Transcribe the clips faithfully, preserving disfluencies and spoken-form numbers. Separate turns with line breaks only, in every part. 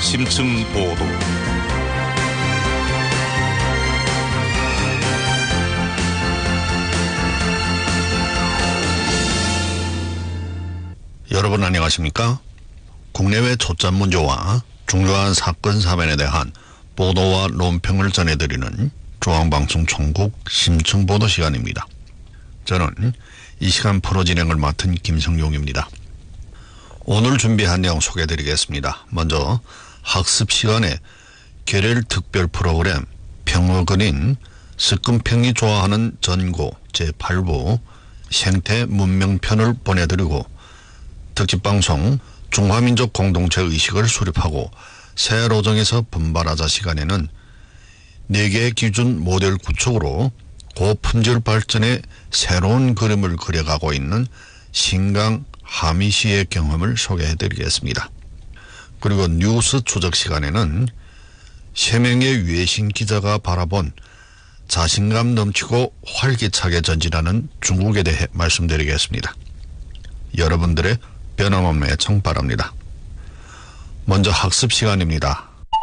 심층 보도. 여러분 안녕하십니까? 국내외 초점 문제와 중요한 사건 사면에 대한 보도와 논평을 전해드리는 중앙방송 총국 심층보도 시간입니다. 저는 이 시간 프로 진행을 맡은 김성용입니다. 오늘 준비한 내용 소개해드리겠습니다. 먼저 학습 시간에 계렐 특별 프로그램 평어근인 스금평이 좋아하는 전고 제팔 부 생태 문명편을 보내드리고, 특집방송 중화민족 공동체 의식을 수립하고 새 로정에서 분발하자 시간에는 네 개의 기준 모델 구축으로 고품질 발전의 새로운 그림을 그려가고 있는 신강 하미시의 경험을 소개해드리겠습니다. 그리고 뉴스 추적 시간에는 세 명의 외신 기자가 바라본 자신감 넘치고 활기차게 전진하는 중국에 대해 말씀드리겠습니다. 여러분들의 변함없는 애청 바랍니다. 먼저 학습 시간입니다.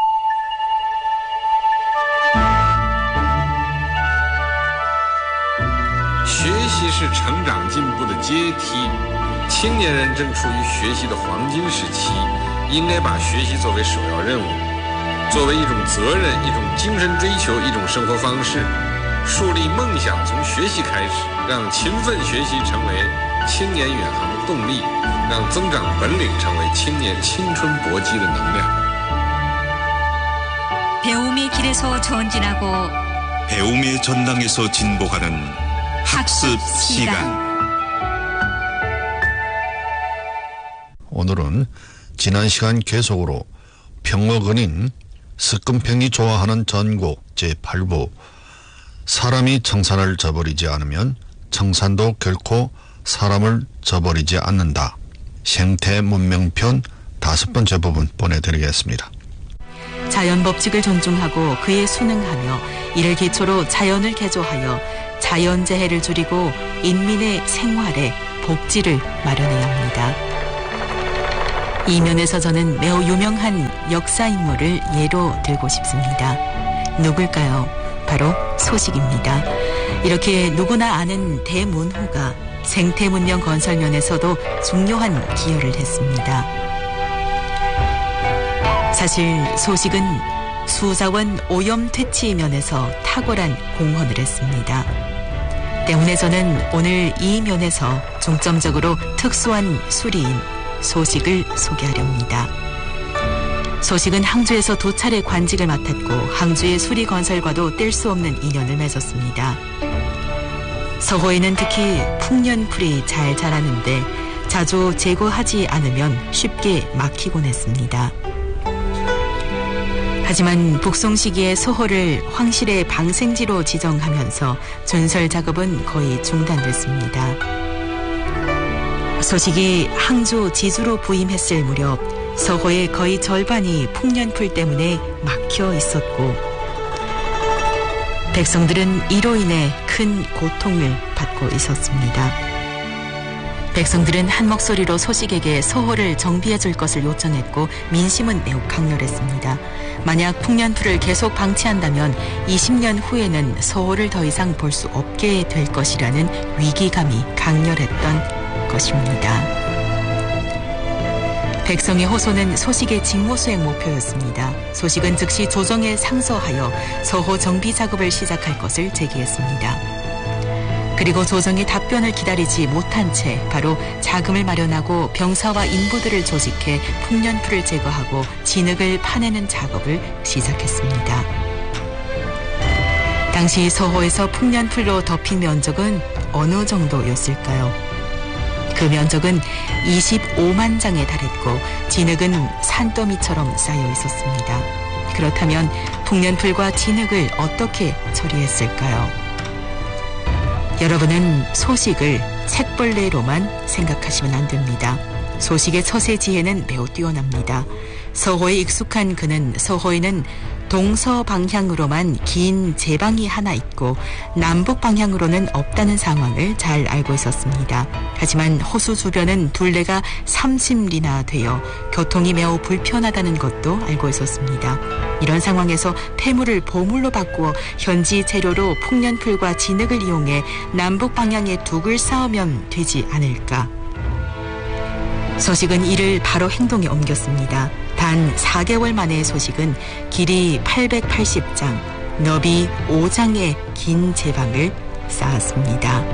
学习是成长进步的阶梯，青年人正处于学习的黄金时期，应该把学习作为首要任务，作为一种责任，一种精神追求，一种生活方式，树立梦想从学习开始，让勤奋学习成为青年远航的动力，让增长本领成为青年青春搏击的能量。
배움의 길에서 전진하고
배움의 전당에서 진보하는 학습 시간. 오늘은 지난 시간 계속으로 평어근인 스금평이 좋아하는 전고 제팔 부 사람이 청산을 저버리지 않으면 청산도 결코 사람을 저버리지 않는다. 생태 문명편 다섯 번째 부분 보내드리겠습니다.
자연 법칙을 존중하고 그에 순응하며 이를 기초로 자연을 개조하여 자연재해를 줄이고 인민의 생활에 복지를 마련해야 합니다. 이 면에서 저는 매우 유명한 역사 인물을 예로 들고 싶습니다. 누굴까요? 바로 소식입니다. 이렇게 누구나 아는 대문호가 생태문명 건설 면에서도 중요한 기여를 했습니다. 사실 소식은 수자원 오염 퇴치 면에서 탁월한 공헌을 했습니다. 때문에 저는 오늘 이 면에서 중점적으로 특수한 수리인 소식을 소개하려 합니다. 소식은 항주에서 두 차례 관직을 맡았고 항주의 수리 건설과도 뗄 수 없는 인연을 맺었습니다. 서호에는 특히 풍년풀이 잘 자라는데 자주 제거하지 않으면 쉽게 막히곤 했습니다. 하지만 북송 시기에 서호를 황실의 방생지로 지정하면서 준설 작업은 거의 중단됐습니다. 소식이 항주 지주로 부임했을 무렵 서호의 거의 절반이 풍년풀 때문에 막혀 있었고 백성들은 이로 인해 큰 고통을 받고 있었습니다. 백성들은 한 목소리로 소식에게 서호를 정비해 줄 것을 요청했고 민심은 매우 강렬했습니다. 만약 풍년풀을 계속 방치한다면 이십 년 후에는 서호를 더 이상 볼 수 없게 될 것이라는 위기감이 강렬했던 것입니다. 백성의 호소는 소식의 직무수행 목표였습니다. 소식은 즉시 조정에 상서하여 서호 정비 작업을 시작할 것을 제기했습니다. 그리고 조정의 답변을 기다리지 못한 채 바로 자금을 마련하고 병사와 인부들을 조직해 풍년풀을 제거하고 진흙을 파내는 작업을 시작했습니다. 당시 서호에서 풍년풀로 덮인 면적은 어느 정도였을까요? 그 면적은 이십오만 장에 달했고 진흙은 산더미처럼 쌓여 있었습니다. 그렇다면 풍년풀과 진흙을 어떻게 처리했을까요? 여러분은 소식을 책벌레로만 생각하시면 안 됩니다. 소식의 처세 지혜는 매우 뛰어납니다. 서호에 익숙한 그는 서호에는 동서 방향으로만 긴 제방이 하나 있고 남북 방향으로는 없다는 상황을 잘 알고 있었습니다. 하지만 호수 주변은 둘레가 삼십 리나 되어 교통이 매우 불편하다는 것도 알고 있었습니다. 이런 상황에서 폐물을 보물로 바꾸어 현지 재료로 풍년풀과 진흙을 이용해 남북 방향에 둑을 쌓으면 되지 않을까. 소식은 이를 바로 행동에 옮겼습니다. 단 사 개월 만에 소식은 길이 팔백팔십 장, 너비 오 장의 긴 제방을 쌓았습니다.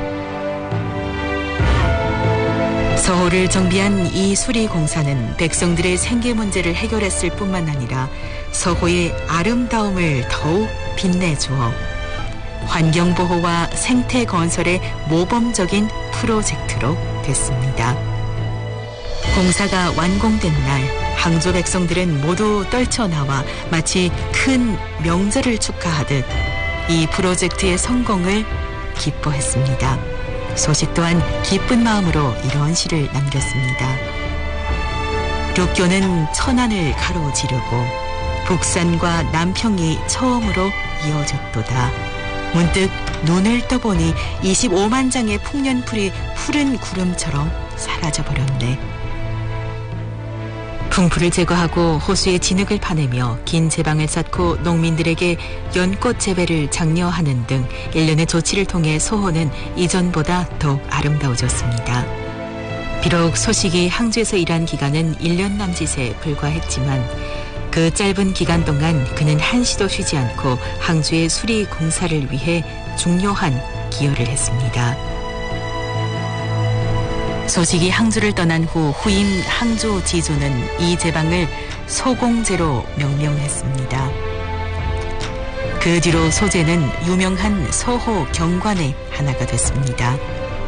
서호를 정비한 이 수리공사는 백성들의 생계 문제를 해결했을 뿐만 아니라 서호의 아름다움을 더욱 빛내주어 환경보호와 생태 건설의 모범적인 프로젝트로 됐습니다. 공사가 완공된 날 항조 백성들은 모두 떨쳐나와 마치 큰 명절을 축하하듯 이 프로젝트의 성공을 기뻐했습니다. 소식 또한 기쁜 마음으로 이런 시를 남겼습니다. 륙교는 천안을 가로지르고 북산과 남평이 처음으로 이어졌도다. 문득 눈을 떠보니 이십오만 장의 풍년풀이 푸른 구름처럼 사라져버렸네. 풍풀을 제거하고 호수에 진흙을 파내며 긴 제방을 쌓고 농민들에게 연꽃 재배를 장려하는 등 일련의 조치를 통해 소호는 이전보다 더욱 아름다워졌습니다. 비록 소식이 항주에서 일한 기간은 일 년 남짓에 불과했지만 그 짧은 기간 동안 그는 한시도 쉬지 않고 항주의 수리 공사를 위해 중요한 기여를 했습니다. 소식이 항주를 떠난 후 후임 항조 지조는 이 제방을 소공제로 명명했습니다. 그 뒤로 소제는 유명한 서호 경관의 하나가 됐습니다.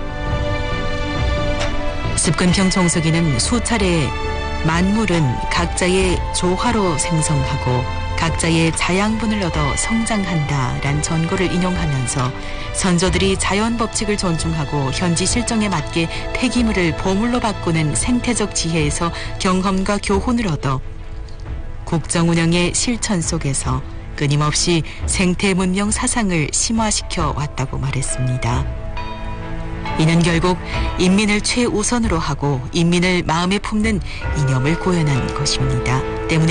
습근평 종석이는 수차례 만물은 각자의 조화로 생성하고 각자의 자양분을 얻어 성장한다란 전고를 인용하면서 선조들이 자연 법칙을 존중하고 현지 실정에 맞게 폐기물을 보물로 바꾸는 생태적 지혜에서 경험과 교훈을 얻어 국정 운영의 실천 속에서 끊임없이 생태 문명 사상을 심화시켜 왔다고 말했습니다. 이는 결국 인민을 최우선으로 하고 인민을 마음에 품는 이념을 고연한 것입니다. 때문에